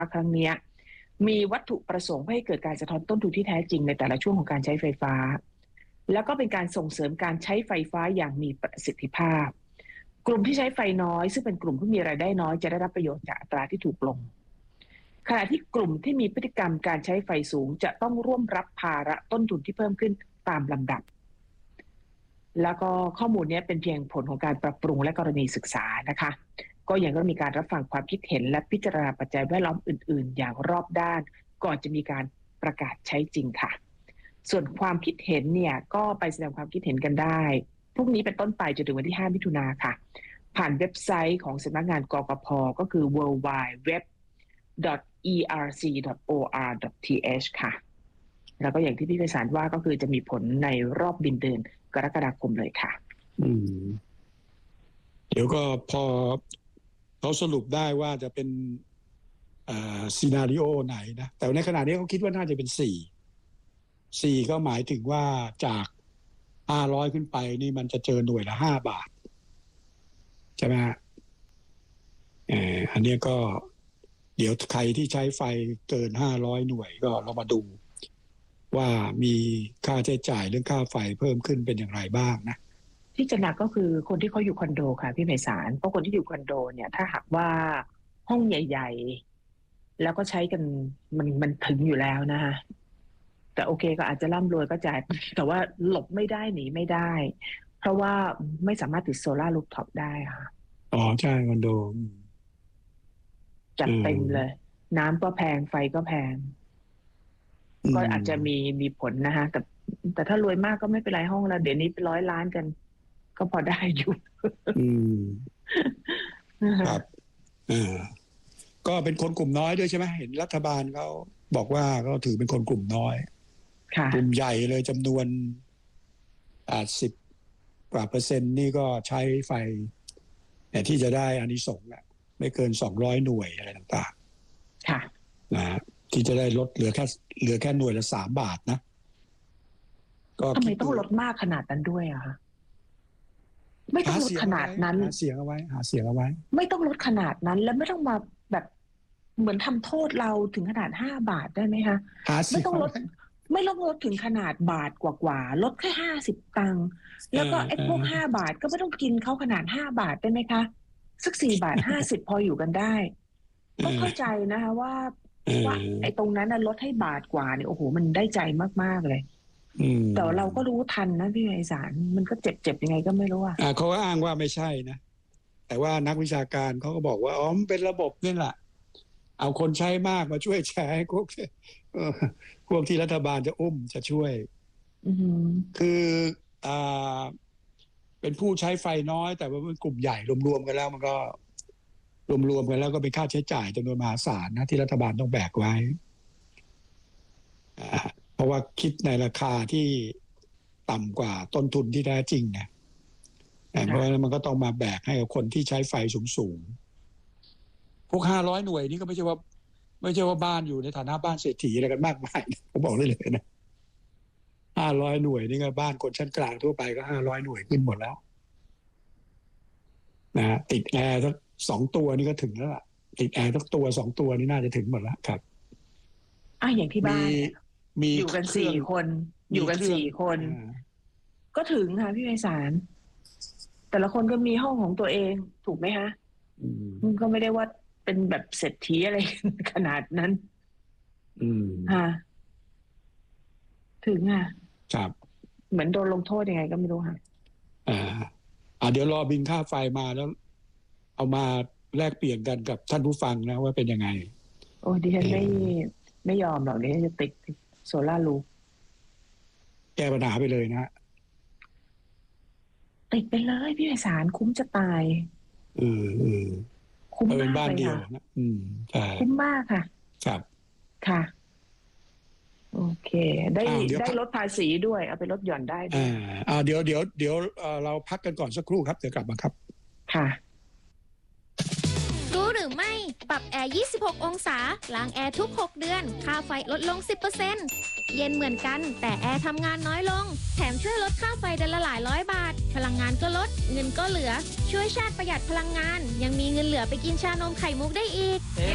ครั้งนี้มีวัตถุประสงค์ให้เกิดการสะท้อนต้นทุนที่แท้จริงในแต่ละช่วงของการใช้ไฟฟ้าแล้วก็เป็นการส่งเสริมการใช้ไฟฟ้าอย่างมีประสิทธิภาพกลุ่มที่ใช้ไฟน้อยซึ่งเป็นกลุ่มที่มีรายได้น้อยจะได้รับประโยชน์จากอัตราที่ถูกลงขณะที่กลุ่มที่มีพฤติกรรมการใช้ไฟสูงจะต้องร่วมรับภาระต้นทุนที่เพิ่มขึ้นตามลำดับแล้วก็ข้อมูลนี้เป็นเพียงผลของการปรับปรุงและกรณีศึกษานะคะก็ยังต้องมีการรับฟังความคิดเห็นและพิจารณาปัจจัยแวดล้อมอื่นๆอย่างรอบด้านก่อนจะมีการประกาศใช้จริงค่ะส่วนความคิดเห็นเนี่ยก็ไปแสดงความคิดเห็นกันได้พรุ่งนี้เป็นต้นไปจนถึงวันที่5มิถุนายนค่ะผ่านเว็บไซต์ของสำนักงานกกพ.ก็คือ worldwide.erc.or.th ค่ะแล้วก็อย่างที่พี่ไพศาลว่าก็คือจะมีผลในรอบบินเดือนกรกฎาคมเลยค่ะเดี๋ยวก็พอเขาสรุปได้ว่าจะเป็นซีนาริโอไหนนะแต่ในขณะนี้เขาคิดว่าน่าจะเป็น4ก็หมายถึงว่าจาก500ขึ้นไปนี่มันจะเจอหน่วยละ5 บาทใช่ไหมฮะอันนี้ก็เดี๋ยวใครที่ใช้ไฟเกิน500หน่วยก็เรามาดูว่ามีค่าใช้จ่ายเรื่องค่าไฟเพิ่มขึ้นเป็นอย่างไรบ้างนะที่จะหนักก็คือคนที่เขาอยู่คอนโดค่ะพี่ไพศาลเพราะคนที่อยู่คอนโดเนี่ยถ้าหากว่าห้องใหญ่ๆแล้วก็ใช้กันมันถึงอยู่แล้วนะคะแต่โอเคก็อาจจะร่ำรวยก็จ่ายแต่ว่าหลบไม่ได้หนีไม่ได้เพราะว่าไม่สามารถติดโซล่ารูฟท็อปได้ค่ะใช่คอนโดจัดเต็มเลยน้ำก็แพงไฟก็แพงก็อาจจะมีผลนะคะแต่ถ้ารวยมากก็ไม่เป็นไรห้องละเดี๋ยวนี้เป็น100 ล้านกันก็พอได้อยู่ครับก็เป็นคนกลุ่มน้อยด้วยใช่ไหมเห็นรัฐบาลเขาบอกว่าเขาถือเป็นคนกลุ่มน้อยกลุ่มใหญ่เลยจำนวน80 กว่า%นี่ก็ใช้ไฟแต่ที่จะได้อานิสงส์ไม่เกิน200หน่วยอะไรต่างๆค่ะนะที่จะได้ลดเหลือแค่หน่วยละ3 บาทนะก็ทำไมต้องลดมากขนาดนั้นด้วยอะคะไม่ต้องลดขนาดนั้นหาเสียงเอาไว้ไม่ต้องลดขนาดนั้นแล้วไม่ต้องมาแบบเหมือนทำโทษเราถึงขนาด5 บาทได้ไหมคะไม่ต้องลดถึงขนาดบาทกว่าลดแค่50 ตังค์แล้วก็ไอ้พวก5 บาทก็ไม่ต้องกินเขาขนาด5 บาทได้ไหมคะสัก4 บาท 50พออยู่กันได้ก็เข้าใจนะคะว่าไอ้ตรงนั้นลดให้บาทกว่าเนี่ยโอ้โหมันได้ใจมากๆเลยแต่เราก็รู้ทันนะพี่ไพศาลมันก็เจ็บยังไงก็ไม่รู้เขาก็อ้างว่าไม่ใช่นะแต่ว่านักวิชาการเขาก็บอกว่ามันเป็นระบบนี่แหละเอาคนใช้มากมาช่วยแชร์ให้พวกที่รัฐบาลจะช่วยคือเป็นผู้ใช้ไฟน้อยแต่ว่าเป็นกลุ่มใหญ่รวมๆกันแล้วมันก็รวมๆกันแล้วก็เป็นค่าใช้จ่ายจำนวนมหาศาลนะที่รัฐบาลต้องแบกไว้เพราะว่าคิดในราคาที่ต่ำกว่าต้นทุนที่แท้จริงนะเพราะฉะนั้นมันก็ต้องมาแบกให้กับคนที่ใช้ไฟสูงพวก500หน่วยนี่ก็ไม่ใช่ว่าบ้านอยู่ในฐานะบ้านเศรษฐีอะไรกันมากมายผมบอกได้เลยนะ500หน่วยนี่ก็บ้านคนชั้นกลางทั่วไปก็500หน่วยขึ้นหมดแล้วนะติดแอร์สัก2 ตัวนี่ก็ถึงแล้วล่ะติดแอร์สักตัว2 ตัวนี่น่าจะถึงหมดแล้วครับอย่างที่บ้านอยู่กัน4 คนอยู่กัน4 คนก็ถึงค่ะพี่ไพศาลแต่ละคนก็มีห้องของตัวเองถูกไหมคะมันก็ไม่ได้ว่าเป็นแบบเศรษฐีอะไรขนาดนั้นถึงครับเหมือนโดนลงโทษยังไงก็ไม่รู้ค่ะเดี๋ยวรอบินค่าไฟมาแล้วเอามาแลกเปลี่ยนกันกับท่านผู้ฟังนะว่าเป็นยังไงดิฉันไม่ยอมหรอกดิฉันจะติดโซล่ารูฟแก้ปัญหาไปเลยนะติดไปเลยพี่ไพศาลคุ้มจะตายคุ้มมากเป็นบ้านเดียวนะใช่คุ้มมากค่ะครับค่ะโอเคได้ลดภาษีด้วยเอาไปลดหย่อนได้ด้วยเดี๋ยวเราพักกันก่อนสักครู่ครับเดี๋ยวกลับมาครับค่ะรู้หรือไม่ปรับแอร์26 องศาล้างแอร์ทุก6 เดือนค่าไฟลดลง 10% เย็นเหมือนกันแต่แอร์ทำงานน้อยลงแถมช่วยลดค่าไฟเดือนละหลาย100 บาทพลังงานก็ลดเงินก็เหลือช่วยชาติประหยัดพลังงานยังมีเงินเหลือไปกินชานมไข่มุกได้อีก